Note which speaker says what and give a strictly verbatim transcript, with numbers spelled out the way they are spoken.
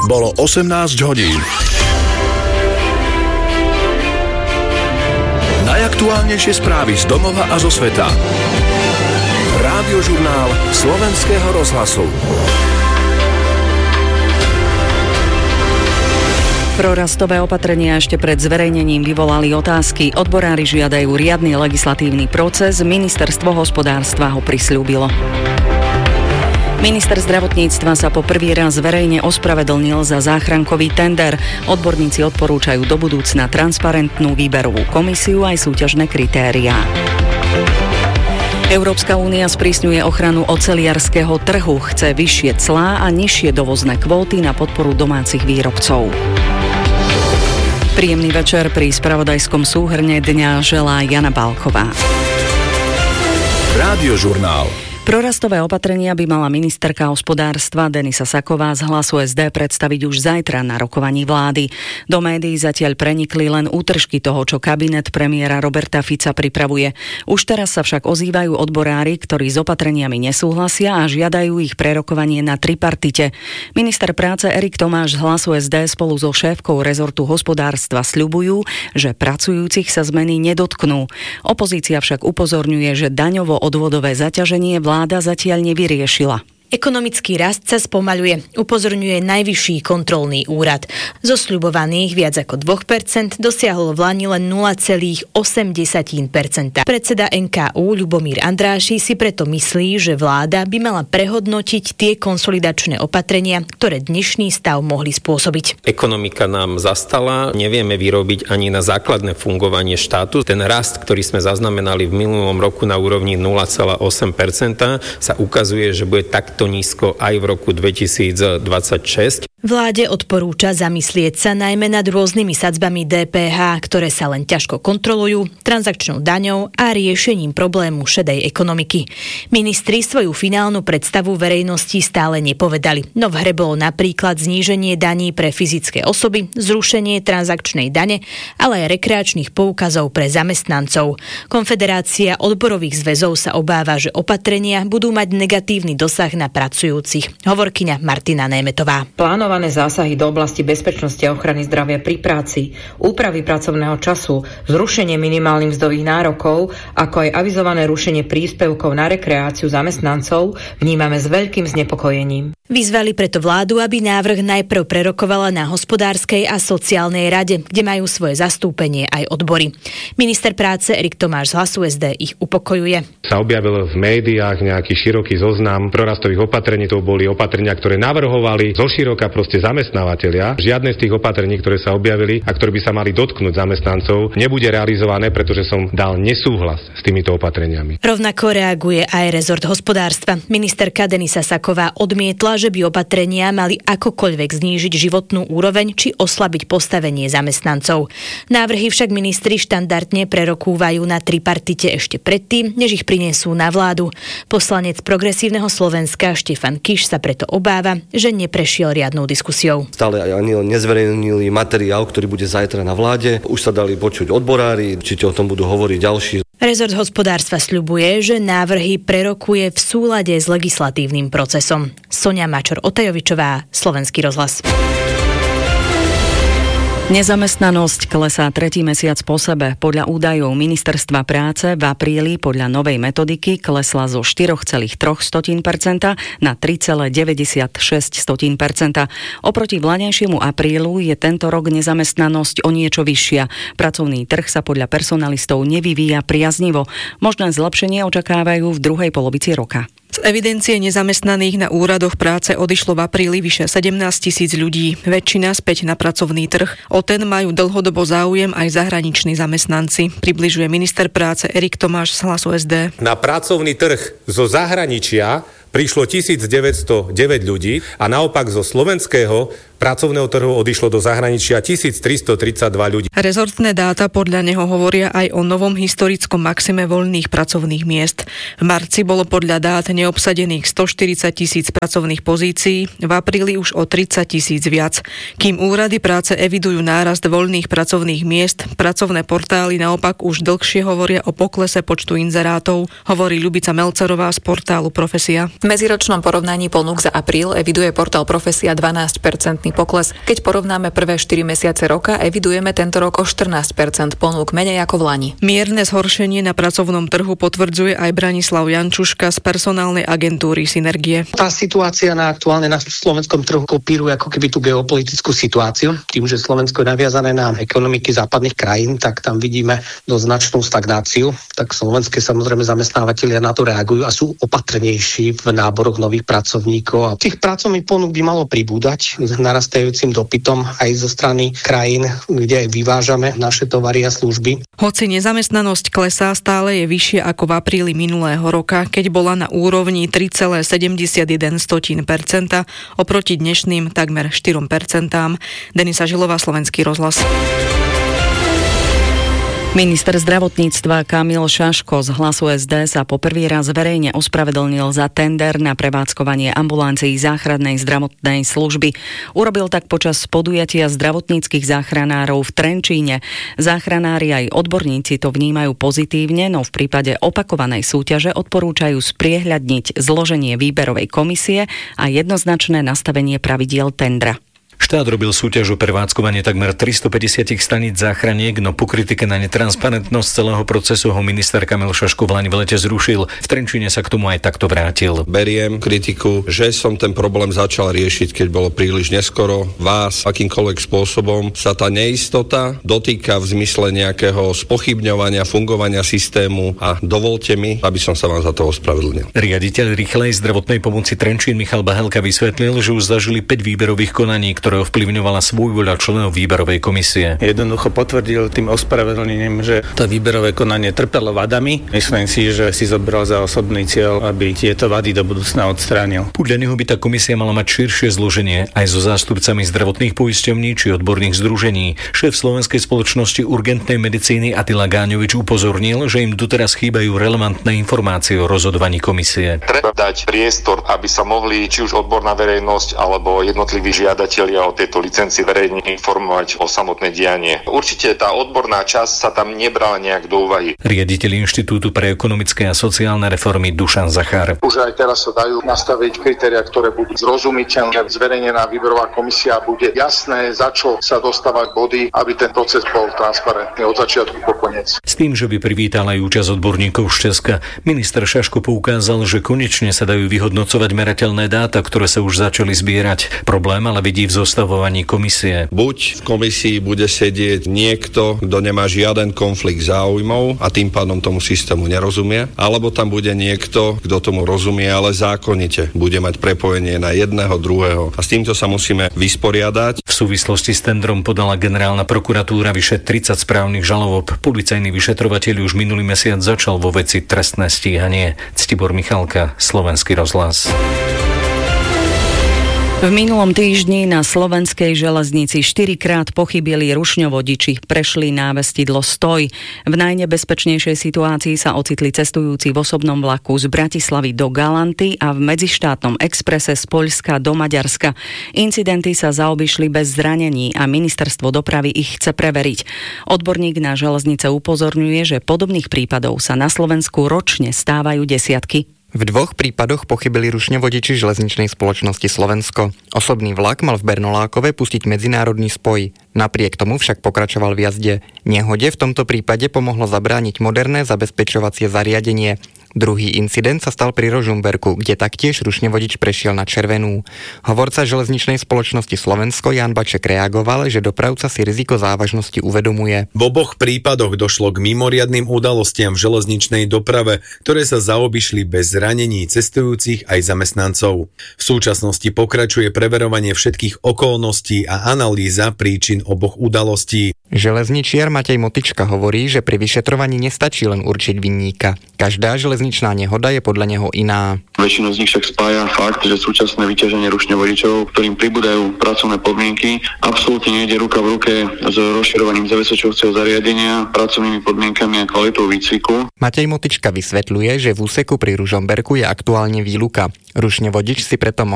Speaker 1: Bolo osemnásť hodín. Najaktuálnejšie správy z domova a zo sveta. Rádiožurnál Slovenského rozhlasu.
Speaker 2: Prorastové opatrenia ešte pred zverejnením vyvolali otázky. Odborári žiadajú riadny legislatívny proces, ministerstvo hospodárstva ho prisľúbilo. Minister zdravotníctva sa po prvý raz verejne ospravedlnil za záchrankový tender. Odborníci odporúčajú do budúcna transparentnú výberovú komisiu aj súťažné kritériá. Európska únia sprísňuje ochranu oceliarskeho trhu, chce vyššie clá a nižšie dovozné kvóty na podporu domácich výrobcov. Príjemný večer pri spravodajskom súhrne dňa želá Jana Bálková.
Speaker 1: Rádiožurnál.
Speaker 2: Prorastové opatrenia by mala ministerka hospodárstva Denisa Saková z Hlasu es dé predstaviť už zajtra na rokovaní vlády. Do médií zatiaľ prenikli len útržky toho, čo kabinet premiéra Roberta Fica pripravuje. Už teraz sa však ozývajú odborári, ktorí s opatreniami nesúhlasia a žiadajú ich prerokovanie na tripartite. Minister práce Erik Tomáš z Hlasu es dé spolu so šéfkou rezortu hospodárstva sľubujú, že pracujúcich sa zmeny nedotknú. Opozícia však upozorňuje, že daňovo-odvodové zaťaženie vlády vláda zatiaľ nevyriešila.
Speaker 3: Ekonomický rast sa spomaľuje, upozorňuje Najvyšší kontrolný úrad. Zo sľubovaných viac ako dva percentá dosiahol v lani len nula celá osem percenta. Predseda en ká ú Ľubomír Andráši si preto myslí, že vláda by mala prehodnotiť tie konsolidačné opatrenia, ktoré dnešný stav mohli spôsobiť.
Speaker 4: Ekonomika nám zastala, nevieme vyrobiť ani na základné fungovanie štátu. Ten rast, ktorý sme zaznamenali v minulom roku na úrovni nula celá osem percenta, sa ukazuje, že bude tak to nízko aj v roku dvetisícdvadsaťšesť.
Speaker 3: Vláde odporúča zamyslieť sa najmä nad rôznymi sadzbami dé pé há, ktoré sa len ťažko kontrolujú, transakčnou daňou a riešením problému šedej ekonomiky. Ministri svoju finálnu predstavu verejnosti stále nepovedali, no v hre bolo napríklad zníženie daní pre fyzické osoby, zrušenie transakčnej dane, ale aj rekreačných poukazov pre zamestnancov. Konfederácia odborových zväzov sa obáva, že opatrenia budú mať negatívny dosah na pracujúcich. Hovorkyňa Martina Németová.
Speaker 5: Plánované zásahy do oblasti bezpečnosti a ochrany zdravia pri práci, úpravy pracovného času, zrušenie minimálnych mzdových nárokov, ako aj avizované rušenie príspevkov na rekreáciu zamestnancov vnímame s veľkým znepokojením.
Speaker 3: Vyzvali preto vládu, aby návrh najprv prerokovala na hospodárskej a sociálnej rade, kde majú svoje zastúpenie aj odbory. Minister práce Erik Tomáš z Hlasu es dé ich upokojuje.
Speaker 6: Sa objavil v médiách nejaký široký zoznam prorastových opatrení, to boli opatrenia, ktoré navrhovali zoširoka proste zamestnávateľia. Žiadne z tých opatrení, ktoré sa objavili a ktoré by sa mali dotknúť zamestnancov, nebude realizované, pretože som dal nesúhlas s týmito opatreniami.
Speaker 3: Rovnako reaguje aj rezort hospodárstva. Ministerka Denisa Saková odmietla, že by opatrenia mali akokoľvek znížiť životnú úroveň či oslabiť postavenie zamestnancov. Návrhy však ministri štandardne prerokúvajú na tripartite ešte predtým, než ich prinesú na vládu. Poslanec Progresívneho Slovenska Štefan Kiš sa preto obáva, že neprešiel riadnou diskusiou.
Speaker 7: Stále ani nezverejnili materiál, ktorý bude zajtra na vláde. Už sa dali počuť odborári, určite o tom budú hovoriť ďalší.
Speaker 3: Rezort hospodárstva sľubuje, že návrhy prerokuje v súlade s legislatívnym procesom. Sonia Mačor-Otajovičová, Slovenský rozhlas.
Speaker 2: Nezamestnanosť klesá tretí mesiac po sebe. Podľa údajov Ministerstva práce v apríli podľa novej metodiky klesla zo štyri celé tri percenta na tri celé deväťdesiatšesť percenta. Oproti vlanejšiemu aprílu je tento rok nezamestnanosť o niečo vyššia. Pracovný trh sa podľa personalistov nevyvíja priaznivo. Možné zlepšenie očakávajú v druhej polovici roka.
Speaker 8: Z evidencie nezamestnaných na úradoch práce odišlo v apríli vyše sedemnásť tisíc ľudí. Väčšina späť na pracovný trh. O ten majú dlhodobo záujem aj zahraniční zamestnanci. Približuje minister práce Erik Tomáš z Hlasu es dé.
Speaker 9: Na pracovný trh zo zahraničia prišlo tisícdeväťstodeväť ľudí a naopak zo slovenského pracovného trhu odišlo do zahraničia tisíctristotridsaťdva ľudí.
Speaker 8: Rezortné dáta podľa neho hovoria aj o novom historickom maxime voľných pracovných miest. V marci bolo podľa dát neobsadených stoštyridsať tisíc pracovných pozícií, v apríli už o tridsať tisíc viac. Kým úrady práce evidujú nárast voľných pracovných miest, pracovné portály naopak už dlhšie hovoria o poklese počtu inzerátov, hovorí Ľubica Melcerová z portálu Profesia.
Speaker 10: V medziročnom porovnaní ponúk za apríl eviduje portál Profesia dvanásť percentný pokles. Keď porovnáme prvé štyri mesiace roka, evidujeme tento rok o štrnásť percent ponúk menej ako v lani.
Speaker 8: Mierne zhoršenie na pracovnom trhu potvrdzuje aj Branislav Jančuška z personálnej agentúry Synergie.
Speaker 11: Tá situácia na aktuálne na slovenskom trhu kopíruje ako keby tú geopolitickú situáciu. Tým, že Slovensko je naviazané na ekonomiky západných krajín, tak tam vidíme dosť značnú stagnáciu. Tak slovenské samozrejme zamestnávateľia na to reagujú a sú opatrnejší v náboroch nových pracovníkov. A tých pracovných ponúk by malo pribúdať s narastajúcim dopytom aj zo strany krajín, kde vyvážame naše tovary a služby.
Speaker 8: Hoci nezamestnanosť klesá, stále je vyššia ako v apríli minulého roka, keď bola na úrovni tri celé sedemdesiatjeden percenta oproti dnešným takmer štyri percentá. Denisa Žilová, Slovenský rozhlas.
Speaker 2: Minister zdravotníctva Kamil Šaško z Hlasu es dé sa po prvý raz verejne ospravedlnil za tender na prevádzkovanie ambulancií záchrannej zdravotnej služby. Urobil tak počas podujatia zdravotníckych záchranárov v Trenčíne. Záchranári aj odborníci to vnímajú pozitívne, no v prípade opakovanej súťaže odporúčajú spriehľadniť zloženie výberovej komisie a jednoznačné nastavenie pravidiel tendra.
Speaker 12: Štát robil súťaž o prevádzkovanie takmer tristopäťdesiat staníc záchraniek, no po kritike na netransparentnosť celého procesu ho minister Kamil Šaško v lani v lete zrušil. V Trenčíne sa k tomu aj takto vrátil.
Speaker 13: Beriem kritiku, že som ten problém začal riešiť, keď bolo príliš neskoro. Vás akýmkoľvek spôsobom sa tá neistota dotýka v zmysle nejakého spochybňovania fungovania systému a dovolte mi, aby som sa vám za to ospravedlnil.
Speaker 12: Riaditeľ rýchlej zdravotnej pomoci Trenčín Michal Bahelka vysvetlil, že už zažili päť výberových konaní, ktoré ovplyvňovala svojvoľa členov výberovej komisie.
Speaker 14: Jednoducho potvrdil tým ospravedlnením, že to výberové konanie trpelo vadami. Myslím si, že si zobral za osobný cieľ, aby tieto vady do budúcna odstránil.
Speaker 12: Podľa neho by tá komisia mala mať širšie zloženie aj so zástupcami zdravotných poisťovní či odborných združení. Šéf Slovenskej spoločnosti urgentnej medicíny Attila Gáňovič upozornil, že im doteraz chýbajú relevantné informácie o rozhodovaní komisie.
Speaker 15: Treba dať priestor, aby sa mohli či už odborná verejnosť alebo jednotliví žiadatelia o tieto licencie verejne informovať o samotné dianie. Určite tá odborná časť sa tam nebrala nejak do úvahy.
Speaker 12: Riaditeľ Inštitútu pre ekonomické a sociálne reformy Dušan Zachár.
Speaker 16: Už aj teraz sa dajú nastaviť kritériá, ktoré budú zrozumiteľné. Zverejnená výberová komisia bude jasné, za čo sa dostávať body, aby ten proces bol transparentný od začiatku po koniec.
Speaker 12: S tým, že by privítal aj účasť odborníkov z Česka, minister Šaško poukázal, že konečne sa dajú vyhodnocovať merateľné dáta, ktoré sa už začali zbierať. Problém ale vidí v zostavovaní komisie.
Speaker 13: Buď v komisii bude sedieť niekto, kto nemá žiaden konflikt záujmov a tým pádom tomu systému nerozumie, alebo tam bude niekto, kto tomu rozumie, ale zákonite bude mať prepojenie na jedného, druhého. A s týmto sa musíme vysporiadať.
Speaker 12: V súvislosti s tendrom podala generálna prokuratúra vyše tridsať správnych žalob. Policajný vyšetrovateľ už minulý mesiac začal vo veci trestné stíhanie. Ctibor Michalka, Slovenský rozhlas.
Speaker 2: V minulom týždni na slovenskej železnici štyrikrát pochybili rušňovodiči, prešli návestidlo Stoj. V najnebezpečnejšej situácii sa ocitli cestujúci v osobnom vlaku z Bratislavy do Galanty a v medzištátnom exprese z Poľska do Maďarska. Incidenty sa zaobišli bez zranení a ministerstvo dopravy ich chce preveriť. Odborník na železnice upozorňuje, že podobných prípadov sa na Slovensku ročne stávajú desiatky.
Speaker 17: V dvoch prípadoch pochybili rušňovodiči železničnej spoločnosti Slovensko. Osobný vlak mal v Bernolákove pustiť medzinárodný spoj. Napriek tomu však pokračoval v jazde. Nehode v tomto prípade pomohlo zabrániť moderné zabezpečovacie zariadenie. Druhý incident sa stal pri Rožumberku, kde taktiež rušňovodič prešiel na červenú. Hovorca železničnej spoločnosti Slovensko Ján Baček reagoval, že dopravca si riziko závažnosti uvedomuje.
Speaker 18: V oboch prípadoch došlo k mimoriadnym udalostiam v železničnej doprave, ktoré sa zaobišli bez zranení cestujúcich aj zamestnancov. V súčasnosti pokračuje preverovanie všetkých okolností a analýza príčin oboch udalostí.
Speaker 17: Železničiar Matej Motička hovorí, že pri vyšetrovaní nestačí len určiť vinníka. Každá železničná nehoda je podľa neho iná.
Speaker 19: Väčšinu z nich však spája fakt, že súčasné vyťaženie rušňovodičov, ktorým pribúdajú pracovné podmienky, absolútne nejde ruka v ruke s rozširovaním zabezpečujúceho zariadenia, pracovnými podmienkami a kvalitou výcviku.
Speaker 17: Matej Motička vysvetľuje, že v úseku pri Ružomberku je aktuálne výluka. Rušňovodič si preto